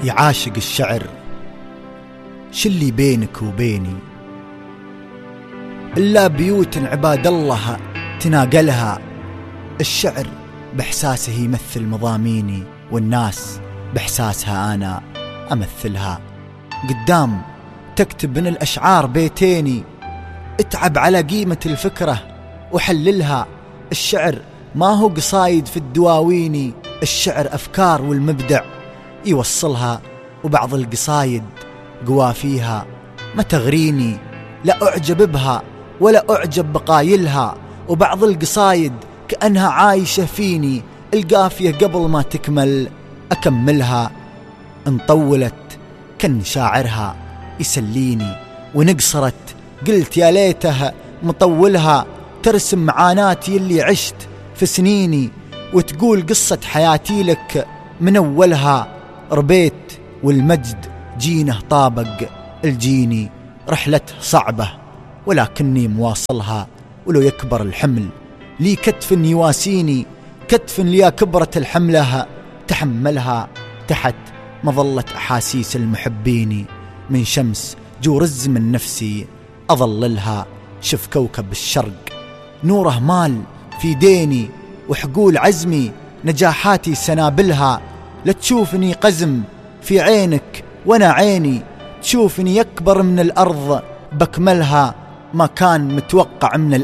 يعاشق الشعر شلي بينك وبيني إلا بيوت عباد الله تناقلها. الشعر بإحساسه يمثل مضاميني، والناس بإحساسها أنا أمثلها. قدام تكتب من الأشعار بيتيني، اتعب على قيمة الفكرة وحللها. الشعر ما هو قصايد في الدواويني، الشعر أفكار والمبدع يوصلها. وبعض القصايد قوافيها ما تغريني، لا أعجب بها ولا أعجب بقايلها. وبعض القصايد كأنها عايشة فيني، القافية قبل ما تكمل أكملها. إن طولت كان شاعرها يسليني، ونقصرت قلت يا ليتها مطولها. ترسم معاناتي اللي عشت في سنيني، وتقول قصة حياتي لك من أولها. ربيت والمجد جينه طابق الجيني، رحلته صعبة ولكني مواصلها. ولو يكبر الحمل لي كتف يواسيني، كتف ليا كبرة الحملها تحملها. تحت مظلة أحاسيس المحبين، من شمس جورز من نفسي أظللها. شف كوكب الشرق نوره مال في ديني، وحقول عزمي نجاحاتي سنابلها. لا تشوفني قزم في عينك وانا عيني، تشوفني يكبر من الأرض بكملها. ما كان متوقع من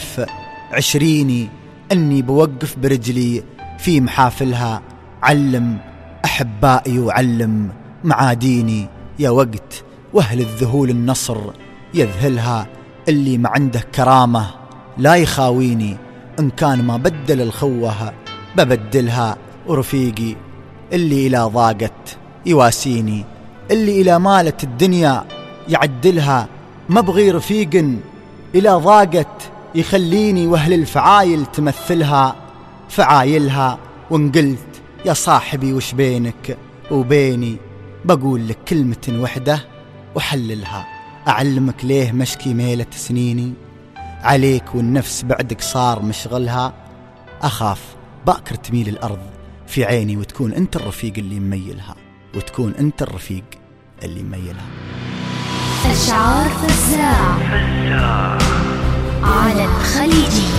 1020 أني بوقف برجلي في محافلها. علم أحبائي وعلم معاديني، يا وقت وأهل الذهول النصر يذهلها. اللي ما عنده كرامة لا يخاويني، إن كان ما بدل الخوة ببدلها. ورفيقي اللي إلى ضاقت يواسيني، اللي إلى مالت الدنيا يعدلها. ما بغي رفيق إلى ضاقت يخليني، وأهل الفعايل تمثلها فعايلها. وإن قلت يا صاحبي وش بينك وبيني، بقول لك كلمة وحدة وحللها. أعلمك ليه مشكي ميلة سنيني عليك، والنفس بعدك صار مشغلها. أخاف باكر تميل الأرض في عيني، وتكون أنت الرفيق اللي مميلها، وتكون أنت الرفيق اللي مميلها. أشعار فزاع على الخليجي.